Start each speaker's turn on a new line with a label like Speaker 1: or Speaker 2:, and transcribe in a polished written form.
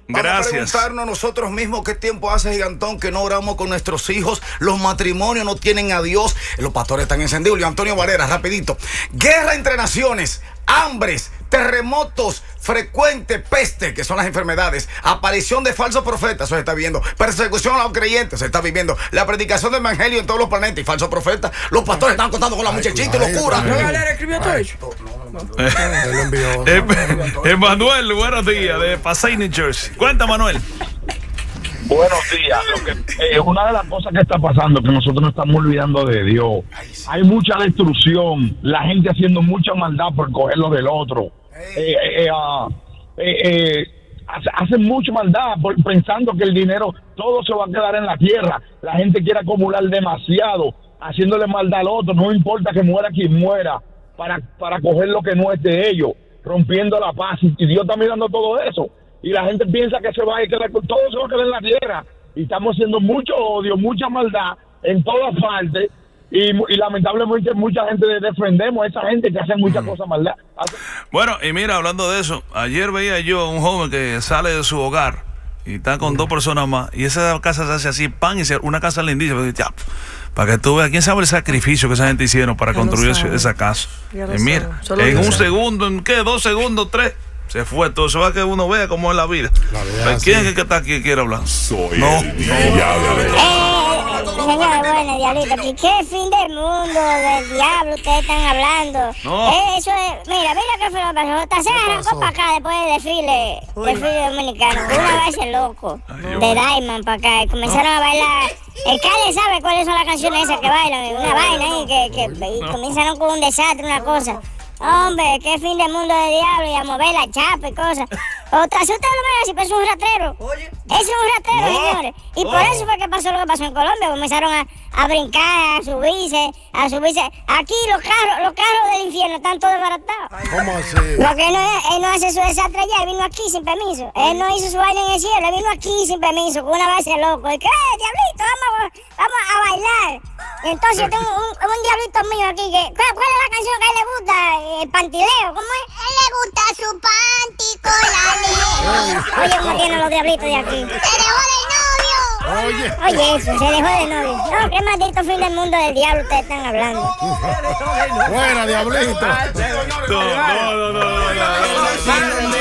Speaker 1: Gracias.
Speaker 2: Vamos a preguntarnos nosotros mismos qué tiempo hace, Gigantón, que no oramos con nuestros hijos. Los matrimonios no tienen a Dios. Los pastores están encendidos. Luis Antonio Valera, rapidito. Guerra entre naciones, hambres, terremotos frecuentes, peste, que son las enfermedades, aparición de falsos profetas, eso se está viendo, persecución a los creyentes, se está viviendo, la predicación del evangelio en todos los planetas y falsos profetas. Los pastores están contando con la muchachita y locura.
Speaker 1: Emanuel, buenos días, de Passaic, New Jersey. Cuenta, Manuel.
Speaker 3: Buenos días. Una de las cosas que está pasando, que nosotros nos estamos olvidando de Dios. Hay mucha destrucción, la gente haciendo mucha maldad por coger lo del otro. Hacen mucha maldad pensando que el dinero todo se va a quedar en la tierra. La gente quiere acumular demasiado, haciéndole maldad al otro. No importa que muera quien muera, para coger lo que no es de ellos, rompiendo la paz. Y Dios está mirando todo eso. Y la gente piensa que se va a quedar, todo se va a quedar en la tierra. Y estamos haciendo mucho odio, mucha maldad en todas partes. Y lamentablemente mucha gente defendemos a esa gente que hace muchas cosas maldad.
Speaker 1: Bueno, y mira, hablando de eso, ayer veía yo a un joven que sale de su hogar y está con 2 personas más, y esa casa se hace así, pan, y una casa lindísima. Ya, para que tú veas, ¿quién sabe el sacrificio que esa gente hicieron para construir esa casa? Y mira, en un segundo, ¿en qué? 2 segundos, 3. Se fue todo, se va a que uno vea cómo es la vida. ¿Quién es que está aquí que quiere hablar?
Speaker 4: Soy
Speaker 1: no.
Speaker 5: Señor, bueno, diablito, ¿qué fin del mundo del diablo ustedes están hablando?
Speaker 1: No.
Speaker 5: Eso es, mira qué fue lo que pasó. Tarzán arrancó para acá después del desfile dominicano. Una vez el loco, de Diamond para acá, y comenzaron a bailar. El Cali sabe cuáles son las canciones esas que bailan, una vaina ahí, y comenzaron con un desastre, una cosa. Hombre, qué fin del mundo de diablo, y a mover la chapa y cosas. Otra, si usted lo ve así, pues es un rastrero. Oye. Es un rastrero, señores. Y por eso fue que pasó lo que pasó en Colombia. Comenzaron a brincar, a subirse. Aquí los carros del infierno están todos desbaratados.
Speaker 4: ¿Cómo así?
Speaker 5: Lo que él no hace su desastre allá, él vino aquí sin permiso. Él no hizo su baile en el cielo, él vino aquí sin permiso, con una base loco. Y que, diablito, vamos a bailar. Y entonces yo tengo un diablito mío aquí que, ¿cuál es la canción que a él le gusta? El pantileo, ¿cómo es? A él le gusta su panty con la niña. Oye, ¿cómo tienen los diablitos de aquí? ¡Se dejó del novio! Oye, eso, se dejó del novio. No, qué maldito fin del mundo del diablo ustedes están hablando.
Speaker 4: Buena, diablito.
Speaker 1: No.